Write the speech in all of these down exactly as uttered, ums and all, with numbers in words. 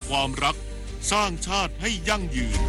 ความรักสร้างชาติให้ยั่งยืน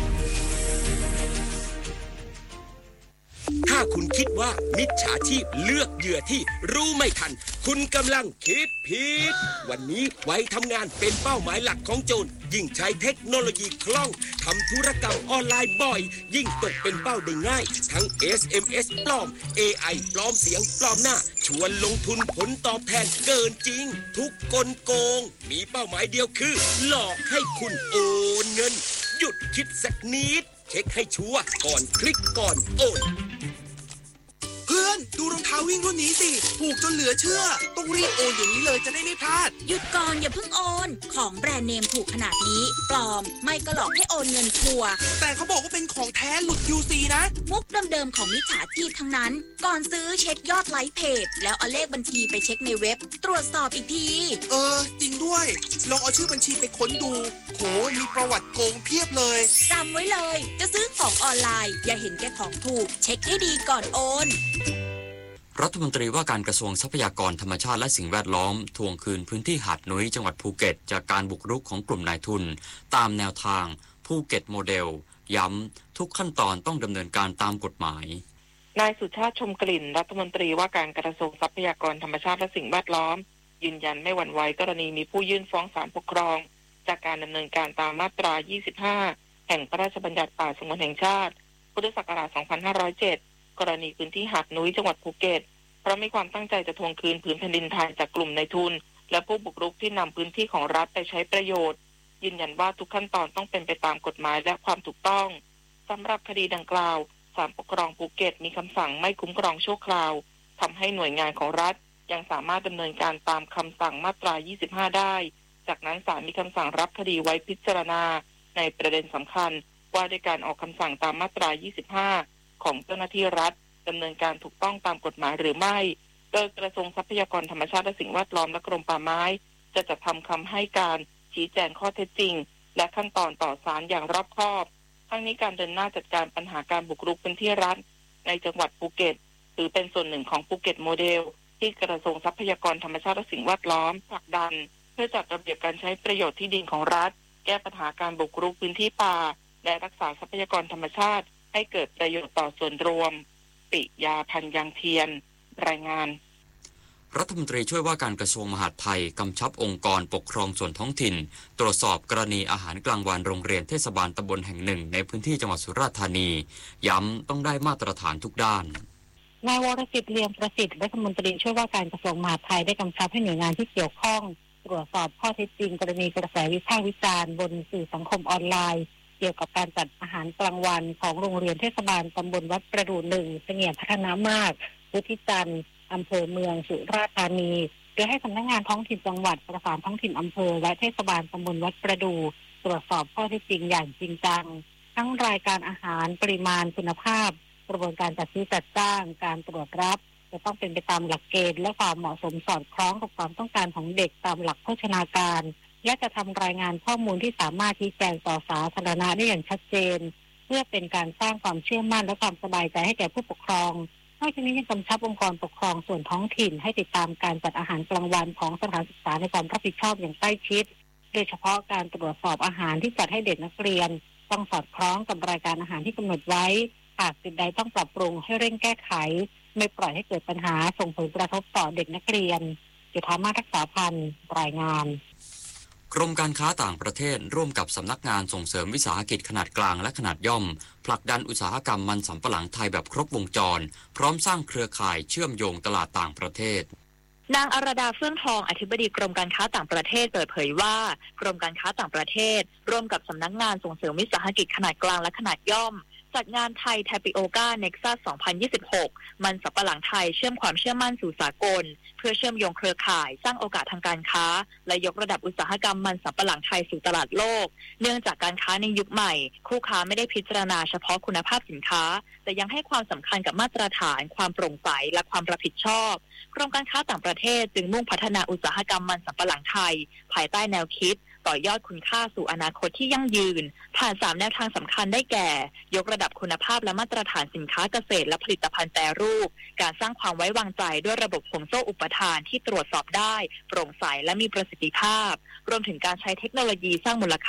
ถ้าคุณคิดว่ามิจฉาชีพเลือกเหยื่อที่รู้ไม่ทันคุณกำลังคิดผิดวันนี้ไว้ทำงานเป็นเป้าหมายหลักของโจรยิ่งใช้เทคโนโลยีคล่องทำธุรกรรมออนไลน์บ่อยยิ่งตกเป็นเป้าได้ง่ายทั้ง เอส เอ็ม เอส ปลอม เอ ไอ ปลอมเสียงปลอมหน้าชวนลงทุนผลตอบแทนเกินจริงทุกกลโกงมีเป้าหมายเดียวคือหลอกให้คุณโอนเงินหยุดคิดสักนิดเช็คให้ชัวร์ก่อนคลิกก่อนโอนเพื่อนดูรองเท้าวิ่งรุ่นนี้สิถูกจนเหลือเชื่อต้องรีบโอนอย่างนี้เลยจะได้ไม่พลาดหยุดก่อนอย่าเพิ่งโอนของแบรนด์เนมถูกขนาดนี้ปลอมไม่ก็หลอกให้โอนเงินชัวร์แต่เขาบอกว่าเป็นของแท้หลุด คิว ซี นะมุกเดิมๆของมิจฉาชีพทั้งนั้นก่อนซื้อเช็คยอดไลค์เพจแล้วเอาเลขบัญชีไปเช็คในเว็บตรวจสอบอีกทีเออจริงด้วยลองเอาชื่อบัญชีไปค้นดูโหมีประวัติโกงเพียบเลยจำไว้เลยจะซื้อของออนไลน์อย่าเห็นแก่ของถูกเช็คให้ดีก่อนโอนรัฐมนตรีว่าการกระทรวงทรัพยากรธรรมชาติและสิ่งแวดล้อมทวงคืนพื้นที่หาดนุ้ยจังหวัดภูเก็ตจากการบุกรุกของกลุ่มนายทุนตามแนวทางภูเก็ตโมเดลย้ำทุกขั้นตอนต้องดำเนินการตามกฎหมายนายสุชาติชมกลิ่นรัฐมนตรีว่าการกระทรวงทรัพยากรธรรมชาติและสิ่งแวดล้อมยืนยันไม่หวั่นไหวกรณีมีผู้ยื่นฟ้องศาลปกครองจากการดำเนินการตามมาตรายี่สิบห้าแห่งพระราชบัญญัติป่าสงวนแห่งชาติพุทธศักราชสองพันห้าร้อยเจ็ดกรณีพื้นที่หาดนุ้ยจังหวัดภูเก็ตเพราะมีความตั้งใจจะทวงคืนผืนแผ่นดินไทยจากกลุ่มนายทุนและผู้บุกรุกที่นำพื้นที่ของรัฐไปใช้ประโยชน์ยืนยันว่าทุกขั้นตอนต้องเป็นไปตามกฎหมายและความถูกต้องสำหรับคดีดังกล่าวศาลปกครองภูเก็ตมีคำสั่งไม่คุ้มครองชั่วคราวทำให้หน่วยงานของรัฐยังสามารถดำเนินการตามคำสั่งมาตรายี่สิบห้าได้จากนั้นศาลมีคำสั่งรับคดีไว้พิจารณาในประเด็นสำคัญว่าด้วยการออกคำสั่งตามมาตรายี่สิบห้าของเจ้าหน้าที่รัฐดำเนินการถูกต้องตามกฎหมายหรือไม่โดยกระทรวงทรัพยากรธรรมชาติและสิ่งแวดล้อมและกรมป่าไม้จะจัดทำคำให้การชี้แจงข้อเท็จจริงและขั้นตอนต่อศาลอย่างรอบคอบทั้งนี้การเดินหน้าจัดการปัญหาการบุกรุกพื้นที่รัฐในจังหวัดภูเก็ตถือเป็นส่วนหนึ่งของภูเก็ตโมเดลที่กระทรวงทรัพยากรธรรมชาติและสิ่งแวดล้อมผลักดันเพื่อจัดระเบียบการใช้ประโยชน์ที่ดินของรัฐแก้ปัญหาการบุกรุกพื้นที่ป่าและรักษาทรัพยากรธรรมชาติให้เกิดประโยชน์ต่อส่วนรวมปิยาพันธ์ยังเทียนรายงานรัฐมนตรีช่วยว่าการกระทรวงมหาดไทยกำชับองค์กรปกครองส่วนท้องถิ่นตรวจสอบกรณีอาหารกลางวันโรงเรียนเทศบาลตำบลแห่งหนึ่งในพื้นที่จังหวัดสุราษฎร์ธานีย้ำต้องได้มาตรฐานทุกด้านนายวรสิทธิ์เลียมประสิทธิ์รัฐมนตรีช่วยว่าการกระทรวงมหาดไทยได้กำชับให้หน่วยงานที่เกี่ยวข้องตรวจสอบข้อเท็จจริงกรณีกระแสวิพากษ์วิจารณ์บนสื่อสังคมออนไลน์เกี่ยวกับการจัดอาหารกลางวันของโรงเรียนเทศบาลตำบลวัดประดู่หนึ่งเสงี่ยมพัฒนามากวุฒิจันทร์อำเภอเมืองสุราษฎร์ธานีโดยให้สำนักงานท้องถิ่นจังหวัดประสานท้องถิ่นอำเภอและเทศบาลตำบลวัดประดู่ตรวจสอบข้อเท็จจริงอย่างจริงจังทั้งรายการอาหารปริมาณคุณภาพกระบวนการจัดซื้อจัดจ้างการตรวจรับจะต้องเป็นไปตามหลักเกณฑ์และความเหมาะสมสอดคล้องกับความต้องการของเด็กตามหลักโภชนาการและจะทำรายงานข้อมูลที่สามารถชี้แจงต่อสาธารณะได้อย่างชัดเจนเพื่อเป็นการสร้างความเชื่อมั่นและความสบายใจให้แก่ผู้ปกครองนอกจากนี้ยังกำชับองค์กรปกครองส่วนท้องถิ่นให้ติดตามการจัดอาหารกลางวันของสถานศึกษาในความรับผิดชอบอย่างใกล้ชิดโดยเฉพาะการตรวจสอบอาหารที่จัดให้เด็กนักเรียนต้องสอดคล้องกับรายการอาหารที่กำหนดไว้หากสิ่งใดต้องปรับปรุงให้เร่งแก้ไขไม่ปล่อยให้เกิดปัญหาส่งผลกระทบต่อเด็กนักเรียนจุฑามาศรักษาพันธ์รายงานกรมการค้าต่างประเทศร่วมกับสำนักงานส่งเสริมวิสาหกิจขนาดกลางและขนาดย่อมผลักดันอุตสาหกรรมมันสำปะหลังไทยแบบครบวงจรพร้อมสร้างเครือข่ายเชื่อมโยงตลาดต่างประเทศนางอรดาเฟื่องทองอธิบดีกรมการค้าต่างประเทศเปิดเผยว่ากรมการค้าต่างประเทศร่วมกับสำนักงานส่งเสริมวิสาหกิจขนาดกลางและขนาดย่อมจัดงานไทย Tapioca Nexus สองพันยี่สิบหกมันสำปะหลังไทยเชื่อมความเชื่อมั่นสู่สากลเพื่อเชื่อมโยงเครือข่ายสร้างโอกาสทางการค้าและยกระดับอุตสาหกรรมมันสำปะหลังไทยสู่ตลาดโลกเนื่องจากการค้าในยุคใหม่คู่ค้าไม่ได้พิจารณาเฉพาะคุณภาพสินค้าแต่ยังให้ความสำคัญกับมาตรฐานความโปร่งใสและความรับผิดชอบกรมการค้าต่างประเทศจึงมุ่งพัฒนาอุตสาหกรรมมันสำปะหลังไทยภายใต้แนวคิดต่อยอดคุณค่าสู่อนาคตที่ยั่งยืนผ่านสามแนวทางสำคัญได้แก่ยกระดับคุณภาพและมาตรฐานสินค้าเกษตรและผลิตภัณฑ์แปรรูปการสร้างความไว้วางใจด้วยระบบห่วงโซ่อุปทานที่ตรวจสอบได้โปร่งใสและมีประสิทธิภาพรวมถึงการใช้เทคโนโลยีสร้างมูลค่า